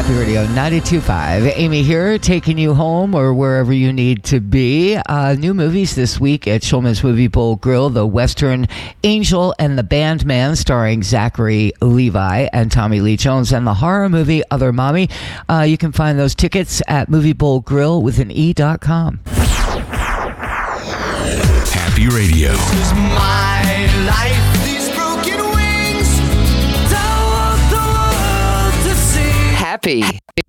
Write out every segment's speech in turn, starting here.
Happy Radio 92.5. Amy here, taking you home or wherever you need to be. New movies this week at Shulman's Movie Bowl Grill. The Western Angel and the Bandman, starring Zachary Levi and Tommy Lee Jones, and the horror movie Other Mommy. You can find those tickets at moviebowlgrill.com. Happy Radio. This is my life. These broken wings. Don't want the world to see. Happy.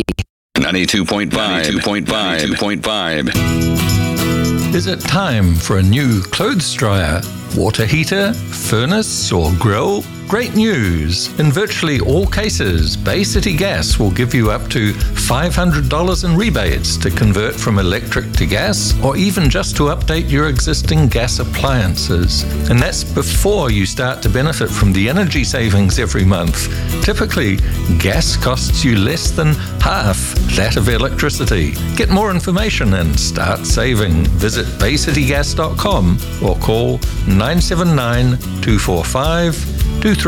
92.5. Is it time for a new clothes dryer, water heater, furnace, or grill? Great news! In virtually all cases, Bay City Gas will give you up to $500 in rebates to convert from electric to gas, or even just to update your existing gas appliances. And that's before you start to benefit from the energy savings every month. Typically, gas costs you less than half that of electricity. Get more information and start saving. Visit baycitygas.com or call 979-245-2327.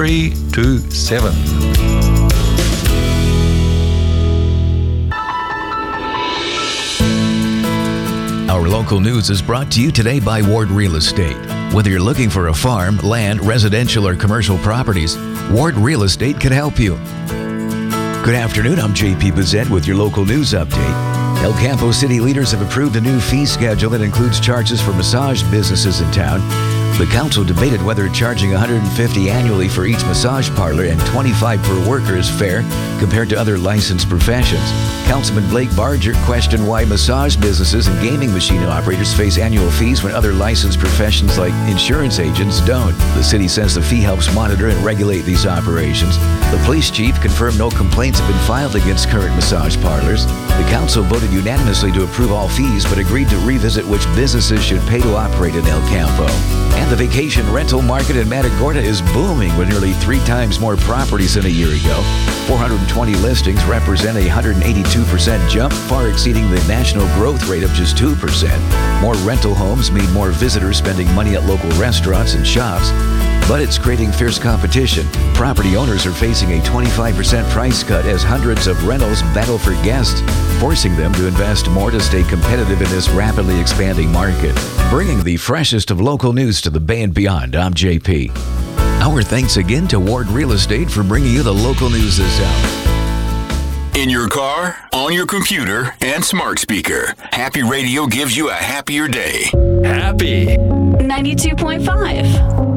Our local news is brought to you today by Ward Real Estate. Whether you're looking for a farm, land, residential, or commercial properties, Ward Real Estate can help you. Good afternoon, I'm JP Bezet with your local news update. El Campo City leaders have approved a new fee schedule that includes charges for massage businesses in town. The council debated whether charging $150 annually for each massage parlor and $25 per worker is fair compared to other licensed professions. Councilman Blake Barger questioned why massage businesses and gaming machine operators face annual fees when other licensed professions like insurance agents don't. The city says the fee helps monitor and regulate these operations. The police chief confirmed no complaints have been filed against current massage parlors. The council voted unanimously to approve all fees, but agreed to revisit which businesses should pay to operate in El Campo. And the vacation rental market in Matagorda is booming with nearly 3 times more properties than a year ago. 420 listings represent a 182% jump, far exceeding the national growth rate of just 2%. More rental homes mean more visitors spending money at local restaurants and shops. But it's creating fierce competition. Property owners are facing a 25% price cut as hundreds of rentals battle for guests, forcing them to invest more to stay competitive in this rapidly expanding market. Bringing the freshest of local news to the Bay and beyond, I'm JP. Our thanks again to Ward Real Estate for bringing you the local news this hour. In your car, on your computer, and smart speaker, Happy Radio gives you a happier day. Happy. 92.5.